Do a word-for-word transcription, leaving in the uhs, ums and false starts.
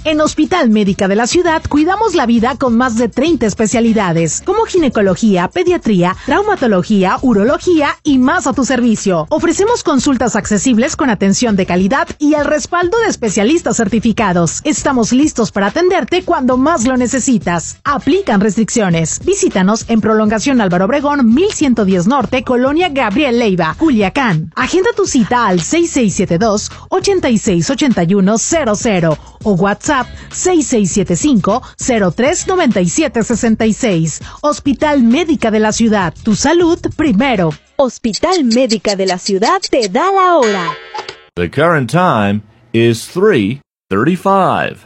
En Hospital Médica de la Ciudad cuidamos la vida con más de treinta especialidades, como ginecología, pediatría, traumatología, urología y más a tu servicio. Ofrecemos consultas accesibles con atención de calidad y el respaldo de especialistas certificados. Estamos listos para atenderte cuando más lo necesitas. Aplican restricciones. Visítanos en Prolongación Álvaro Obregón, mil ciento diez Norte, Colonia Gabriel Leiva, Culiacán. Agenda tu cita al seis seis siete dos, ocho seis ocho uno cero cero o WhatsApp seis seis siete cinco, cero tres nueve siete seis seis. Hospital Médica de la Ciudad. Tu salud primero. Hospital Médica de la Ciudad te da la hora. The current time is three thirty-five.